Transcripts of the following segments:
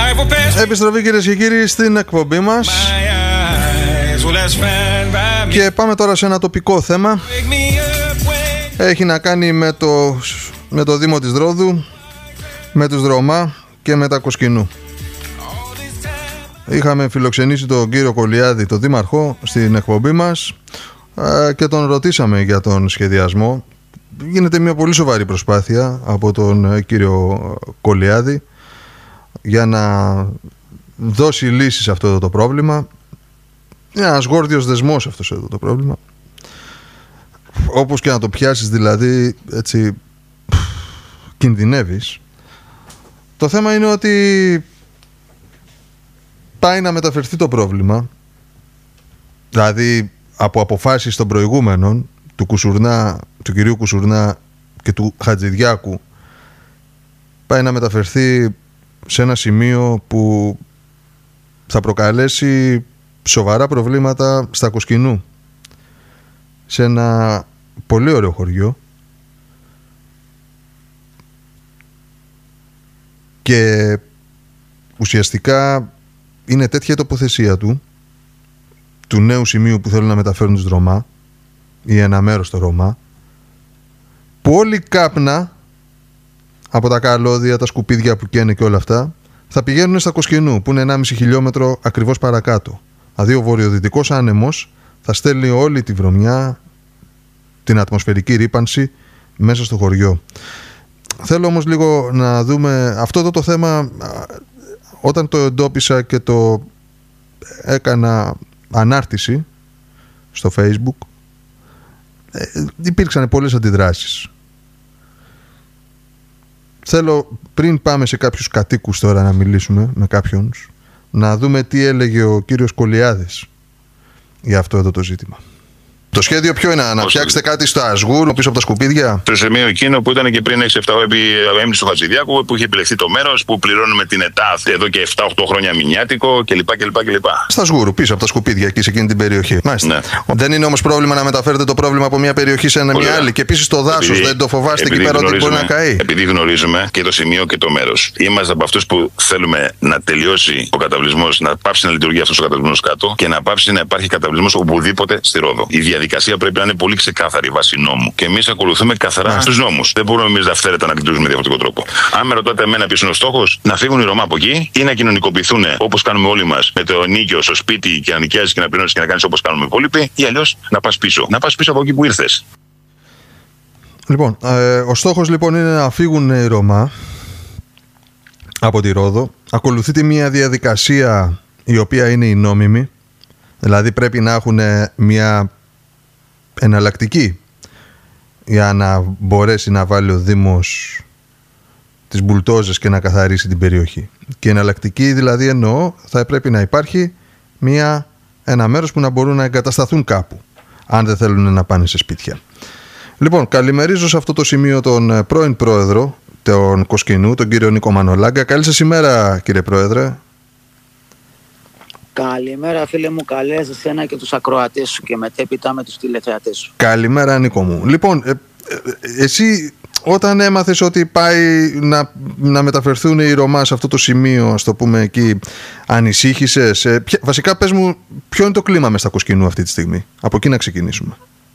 Επιστροφή, κυρίες και κύριοι, στην εκπομπή μας. Και πάμε τώρα σε ένα τοπικό θέμα. Έχει να κάνει με το Δήμο της Ρόδου, με τους Ρωμά και με τα Κοσκινού. Είχαμε φιλοξενήσει τον κύριο Κολιάδη, τον δήμαρχο, στην εκπομπή μας και τον ρωτήσαμε για τον σχεδιασμό. Γίνεται μια πολύ σοβαρή προσπάθεια από τον κύριο Κολιάδη για να δώσει λύση σε αυτό το πρόβλημα. Είναι ένας γόρδιος δεσμός αυτός εδώ το πρόβλημα. Όπως και να το πιάσεις, δηλαδή, έτσι κινδυνεύεις. Το θέμα είναι ότι πάει να μεταφερθεί το πρόβλημα, δηλαδή από αποφάσεις των προηγούμενων, του Κουσουρνά, του κυρίου Κουσουρνά και του Χατζηδιάκου, πάει να μεταφερθεί σε ένα σημείο που θα προκαλέσει σοβαρά προβλήματα στα Κοσκινού, σε ένα πολύ ωραίο χωριό, και ουσιαστικά είναι τέτοια η τοποθεσία του νέου σημείου που θέλουν να μεταφέρουν τους Ρωμά ή ένα μέρος των Ρωμά, που όλη η κάπνα από τα καλώδια, τα σκουπίδια που καίνε και όλα αυτά θα πηγαίνουν στα Κοσκινού, που είναι 1,5 χιλιόμετρο ακριβώς παρακάτω. Δηλαδή ο βορειοδυτικός άνεμος θα στέλνει όλη τη βρωμιά, την ατμοσφαιρική ρύπανση μέσα στο χωριό. Θέλω όμως λίγο να δούμε αυτό το θέμα. Όταν το εντόπισα και το έκανα ανάρτηση στο Facebook, υπήρξαν πολλές αντιδράσεις. Θέλω, πριν πάμε σε κάποιους κατοίκους τώρα να μιλήσουμε με κάποιον, να δούμε τι έλεγε ο κύριος Κολιάδης για αυτό εδώ το ζήτημα. Το σχέδιο ποιο είναι, να φτιάξετε κάτι στο Ασγούρ πίσω από τα σκουπίδια? Στο σημείο εκείνο που ήταν και πριν 6-7 έμεινε του Χατζηδιάκου, που είχε επιλεχθεί το μέρος, που πληρώνουμε την ΕΤΑΘ εδώ και 7-8 χρόνια μηνιάτικο κλπ. Στα Ασγούρου, πίσω από τα σκουπίδια, εκεί σε εκείνη την περιοχή. Μάλιστα. Ναι. Δεν είναι όμως πρόβλημα να μεταφέρετε το πρόβλημα από μια περιοχή σε μια άλλη? Και επίσης το δάσος, δεν το φοβάστε εκεί πέρα ότι μπορεί να καεί? Επειδή γνωρίζουμε και το σημείο και το μέρος, είμαστε από αυτούς που θέλουμε να τελειώσει ο καταβλισμός, να πάψει να λειτουργεί αυτός ο καταβλισμός κάτω και να πάψει να υπάρχει καταβλισμός οπουδήποτε στη Ρόδο. Η διαδικασία πρέπει να είναι πολύ ξεκάθαρη βάσει νόμου. Και εμείς ακολουθούμε καθαρά στους νόμους. Δεν μπορούμε εμείς αυθαίρετα να λειτουργήσουμε με διαφορετικό τρόπο. Αν με ρωτάτε εμένα ποιος είναι ο στόχος, να φύγουν οι Ρωμά από εκεί ή να κοινωνικοποιηθούν όπως κάνουμε όλοι μας, με το νοίκιο στο σπίτι και να νοικιάζεις και να πληρώνεις και να κάνεις όπως κάνουμε οι υπόλοιποι, ή αλλιώς να πας πίσω. Να πας πίσω από εκεί που ήρθες. Λοιπόν, ο στόχος λοιπόν είναι να φύγουν οι Ρωμά από τη Ρόδο. Ακολουθείται μια διαδικασία η οποία είναι η νόμιμη. Δηλαδή πρέπει να έχουν μια εναλλακτική για να μπορέσει να βάλει ο Δήμος τις μπουλτόζες και να καθαρίσει την περιοχή. Και εναλλακτική δηλαδή εννοώ, θα πρέπει να υπάρχει ένα μέρος που να μπορούν να εγκατασταθούν κάπου, αν δεν θέλουν να πάνε σε σπίτια. Λοιπόν, καλημερίζω σε αυτό το σημείο τον πρώην πρόεδρο των Κοσκινού, τον κύριο Νίκο Μανολάγκα. Καλή σας ημέρα, κύριε πρόεδρε. Καλημέρα, φίλε μου, καλέ σε εσένα και τους ακροατές σου και μετέπειτα με τους τηλεθεατές σου. Καλημέρα, Νίκο μου. Λοιπόν, εσύ όταν έμαθες ότι πάει να μεταφερθούν οι Ρωμά σε αυτό το σημείο, ας το πούμε εκεί, ανησύχησες? Βασικά πες μου, ποιο είναι το κλίμα μες στα Κοσκινού αυτή τη στιγμή? Από εκεί να ξεκινήσουμε.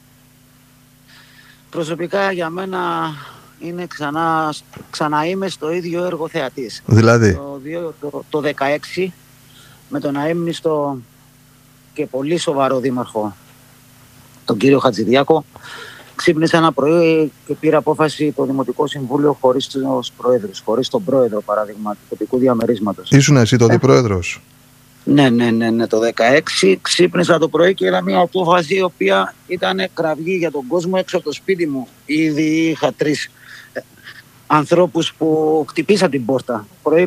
Προσωπικά για μένα είναι ξανά είμαι στο ίδιο έργο θεατής. Δηλαδή? Το 16, με τον αείμνηστο και πολύ σοβαρό δήμαρχο, τον κύριο Χατζηδιάκο, ξύπνησα ένα πρωί και πήρα απόφαση το Δημοτικό Συμβούλιο χωρίς τους προέδρους, χωρίς τον πρόεδρο παράδειγμα του τοπικού διαμερίσματος. Ήσουν εσύ τότε πρόεδρος? Ναι, το 16 ξύπνησα το πρωί και είδα μια απόφαση η οποία ήταν κραυγή για τον κόσμο έξω από το σπίτι μου. Ήδη είχα 3 ανθρώπους που χτυπήσαν την πόρτα.